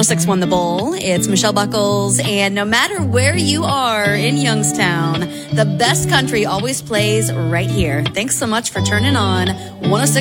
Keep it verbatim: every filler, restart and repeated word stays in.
oh six point one The Bull. It's Michelle Buckles. And no matter where you are in Youngstown, the best country always plays right here. Thanks so much for turning on one oh six.